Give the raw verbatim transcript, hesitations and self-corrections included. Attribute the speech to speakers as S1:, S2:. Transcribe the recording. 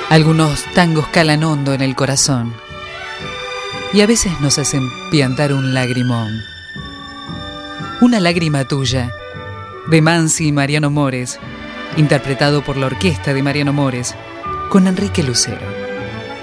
S1: Algunos tangos calan hondo en el corazón y a veces nos hacen piantar un lagrimón. Una lágrima tuya, de Mansi y Mariano Mores, interpretado por la orquesta de Mariano Mores, con Enrique Lucero.